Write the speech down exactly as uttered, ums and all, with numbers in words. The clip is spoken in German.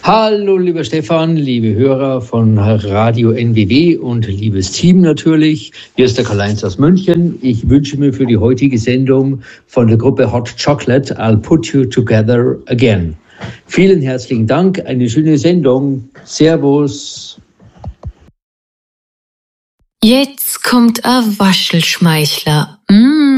Hallo, lieber Stefan, liebe Hörer von Radio N W W und liebes Team natürlich. Hier ist der Karl-Heinz aus München. Ich wünsche mir für die heutige Sendung von der Gruppe Hot Chocolate I'll Put You Together Again. Vielen herzlichen Dank, eine schöne Sendung. Servus. Jetzt kommt ein Waschelschmeichler. Mmh.